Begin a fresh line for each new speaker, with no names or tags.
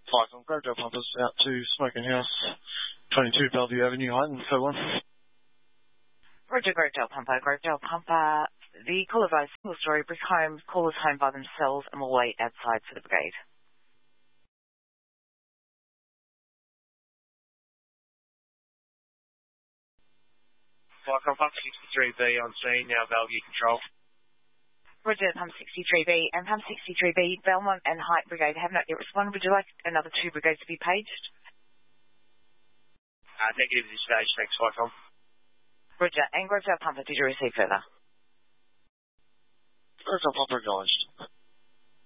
Cyclone Greytail Pumpers out to Smoking House, 22 Bellevue Avenue, Heighton, so one.
Roger, Greytail Pumper. Greytail Pumper. The caller advised single-story brick home. Callers home by themselves and will wait outside for the brigade.
Cyclone Pump 63B on scene, now Bellevue Control.
Roger, Pump 63B and Pump 63B, Belmont and Height Brigade have not yet responded. Would you like another 2 brigades to be paged?
Negative at this stage, thanks, Cyclone.
Roger, and Greytail Pumper, did you receive further?
Greytail Pumper acknowledged.